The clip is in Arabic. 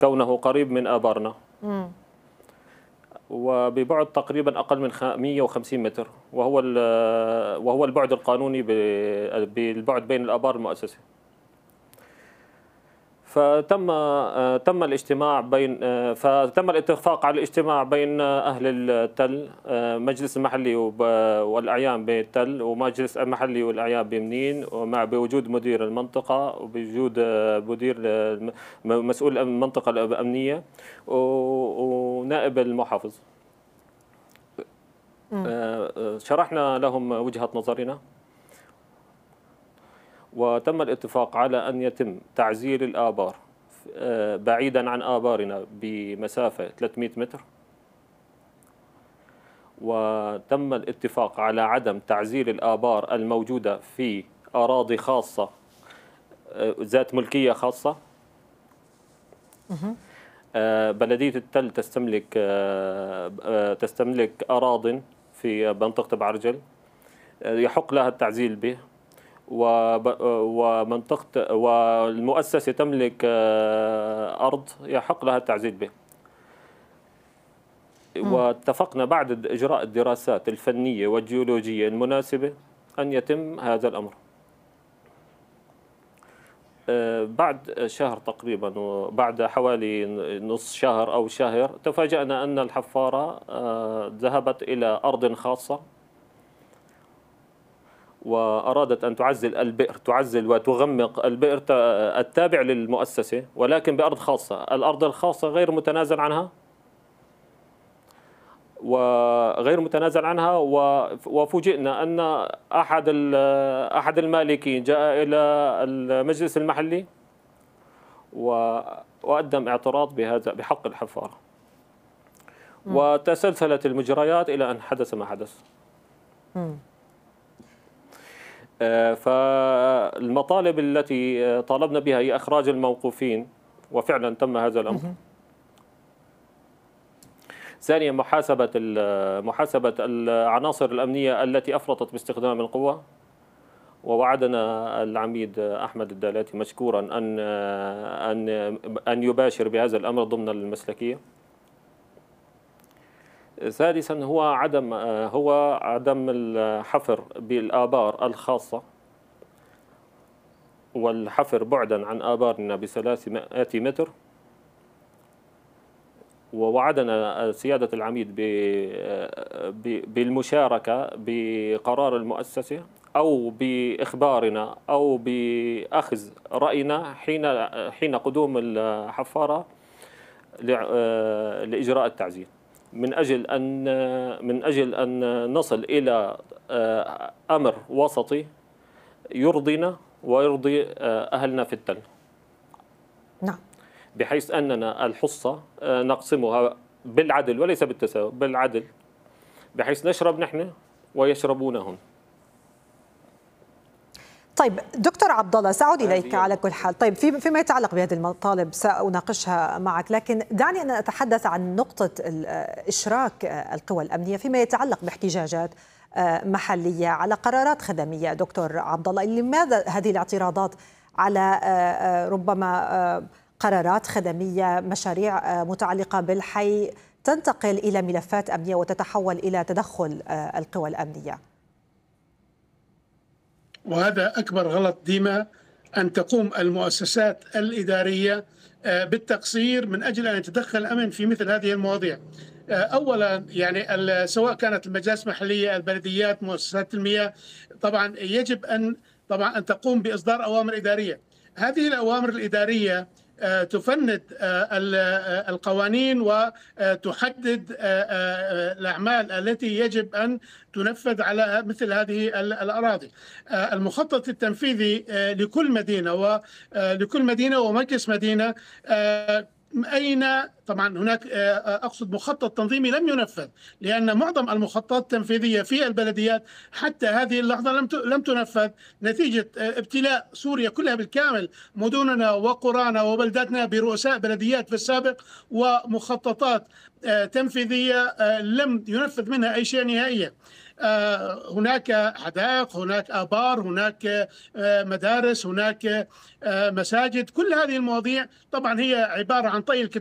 كونه قريب من آبارنا، مم. وببعد تقريبا أقل من 150 متر، وهو البعد القانوني بالبعد بين الآبار المؤسسة. فتم فتم الاتفاق على الاجتماع بين أهل التل، مجلس المحلي والأعيان بالتل، ومجلس المحلي والأعيان بمنين، بوجود مدير المنطقة، وبوجود مسؤول المنطقة الأمنية ونائب المحافظ. شرحنا لهم وجهة نظرنا، وتم الاتفاق على أن يتم تعزير الآبار بعيدا عن آبارنا بمسافة 300 متر، وتم الاتفاق على عدم تعزير الآبار الموجودة في أراضي خاصة ذات ملكية خاصة. بلدية التل تستملك أراضٍ في منطقة بعرجل يحق لها التعزيل به، والمؤسسة تملك أرض يحق لها التعزيل به. واتفقنا بعد إجراء الدراسات الفنية والجيولوجية المناسبة أن يتم هذا الأمر. بعد شهر تقريبا، وبعد حوالي نصف شهر أو شهر، تفاجأنا أن الحفارة ذهبت إلى أرض خاصة وأرادت أن تعزل وتغمق البئر التابع للمؤسسة، ولكن بأرض خاصة. الأرض الخاصة غير متنازل عنها، وفوجئنا أن أحد المالكين جاء إلى المجلس المحلي وقدم اعتراض بحق الحفارة، وتسلسلت المجريات إلى أن حدث ما حدث. فالمطالب التي طالبنا بها هي إخراج الموقوفين، وفعلا تم هذا الأمر. ثانيا، محاسبة العناصر الأمنية التي أفرطت باستخدام القوة، ووعدنا العميد أحمد الدالاتي مشكورا أن يباشر بهذا الأمر ضمن المسلكية. ثالثا، هو عدم الحفر بالآبار الخاصة، والحفر بعدا عن آبارنا ب300 متر. ووعدنا سيادة العميد بالمشاركة بقرار المؤسسة أو بإخبارنا أو بأخذ رأينا حين قدوم الحفارة لإجراء التعزير، من أجل أن نصل إلى أمر وسطي يرضينا ويرضي أهلنا في التل. نعم. بحيث أننا الحصة نقسمها بالعدل وليس بالتساوي، بالعدل، بحيث نشرب نحن ويشربون هم. طيب دكتور عبد الله، سأعود إليك على كل حال. طيب فيما يتعلق بهذه المطالب سأناقشها معك، لكن دعني أن أتحدث عن نقطة إشراك القوى الأمنية فيما يتعلق باحتجاجات محلية على قرارات خدمية. دكتور عبد الله، لماذا هذه الاعتراضات على ربما قرارات خدمية، مشاريع متعلقة بالحي تنتقل إلى ملفات أمنية وتتحول إلى تدخل القوى الأمنية؟ وهذا أكبر غلط ديما، أن تقوم المؤسسات الإدارية بالتقصير من أجل أن يتدخل الأمن في مثل هذه المواضيع. أولا يعني سواء كانت المجالس المحلية، البلديات، مؤسسات المياه، طبعا يجب أن تقوم بإصدار أوامر إدارية. هذه الأوامر الإدارية تفند القوانين وتحدد الأعمال التي يجب أن تنفذ على مثل هذه الأراضي. المخطط التنفيذي لكل مدينة ومجلس مدينة أين طبعا هناك أقصد مخطط تنظيمي لم ينفذ، لأن معظم المخططات التنفيذية في البلديات حتى هذه اللحظة لم تنفذ نتيجة ابتلاء سوريا كلها بالكامل، مدننا وقرانا وبلداتنا برؤساء بلديات في السابق ومخططات تنفيذية لم ينفذ منها أي شيء نهائيا. هناك حدائق، هناك آبار، هناك مدارس، هناك مساجد، كل هذه المواضيع طبعا هي عبارة عن طي